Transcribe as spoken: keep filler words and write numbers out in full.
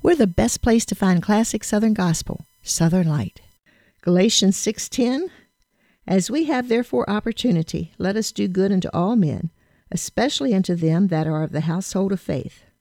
We're the best place to find classic Southern gospel, Southern Light. Galatians six ten, As we have therefore opportunity, let us do good unto all men, especially unto them that are of the household of faith.